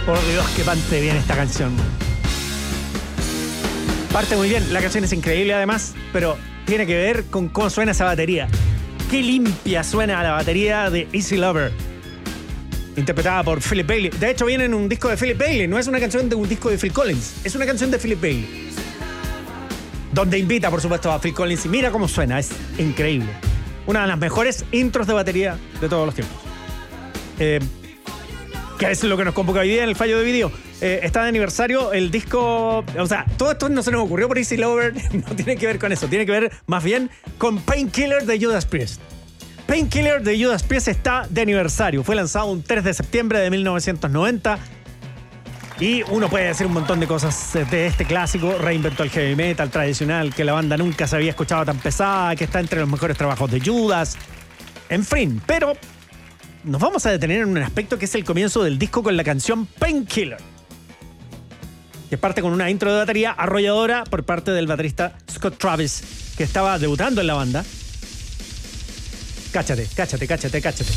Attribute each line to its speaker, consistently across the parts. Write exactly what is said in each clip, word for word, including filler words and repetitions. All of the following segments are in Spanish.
Speaker 1: Por Dios, que parte bien esta canción. Parte muy bien, la canción es increíble además, pero tiene que ver con cómo suena esa batería. Qué limpia suena la batería de Easy Lover, interpretada por Philip Bailey. De hecho, viene en un disco de Philip Bailey, no es una canción de un disco de Phil Collins, es una canción de Philip Bailey, donde invita, por supuesto, a Phil Collins, y mira cómo suena, es increíble. Una de las mejores intros de batería de todos los tiempos. Eh, que es lo que nos convoca hoy día en el fallo de vídeo. Eh, está de aniversario el disco. O sea, todo esto no se nos ocurrió por Easy Lover, no tiene que ver con eso, tiene que ver más bien con Painkiller de Judas Priest. Painkiller de Judas Priest está de aniversario. Fue lanzado un tres de septiembre de mil novecientos noventa. Y uno puede decir un montón de cosas de este clásico. Reinventó el heavy metal tradicional, que la banda nunca se había escuchado tan pesada, que está entre los mejores trabajos de Judas. En fin, pero nos vamos a detener en un aspecto que es el comienzo del disco con la canción Painkiller, que parte con una intro de batería arrolladora por parte del baterista Scott Travis, que estaba debutando en la banda. Cáchate, cáchate, cáchate, cáchate.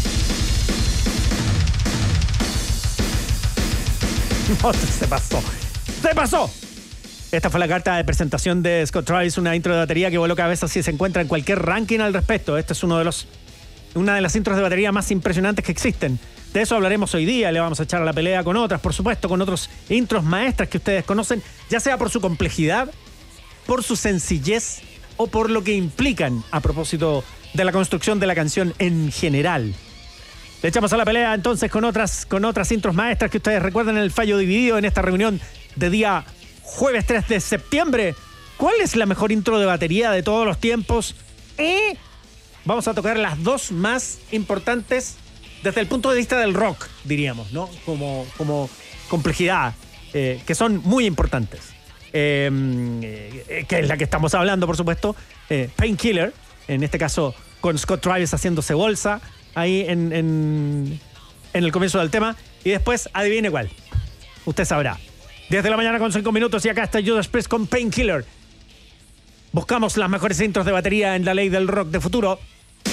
Speaker 1: No, se pasó. ¡Se pasó! Esta fue la carta de presentación de Scott Travis, una intro de batería que voló cabezas si se encuentra en cualquier ranking al respecto. Este es uno de los, una de las intros de batería más impresionantes que existen. De eso hablaremos hoy día, le vamos a echar a la pelea con otras, por supuesto, con otros intros maestras que ustedes conocen, ya sea por su complejidad, por su sencillez o por lo que implican a propósito de la construcción de la canción en general. Le echamos a la pelea entonces con otras, con otras intros maestras que ustedes recuerdan en el fallo dividido en esta reunión de día jueves tres de septiembre. ¿Cuál es la mejor intro de batería de todos los tiempos? Y vamos a tocar las dos más importantes desde el punto de vista del rock, diríamos, ¿no? Como, como complejidad, eh, que son muy importantes. Eh, eh, que es la que estamos hablando, por supuesto. Eh, Painkiller, en este caso con Scott Travis haciéndose bolsa ahí en, en, en el comienzo del tema. Y después, adivine cuál. Usted sabrá. diez de la mañana con cinco minutos y acá está Judas Priest con Painkiller. Buscamos las mejores intros de batería en la ley del rock de futuro.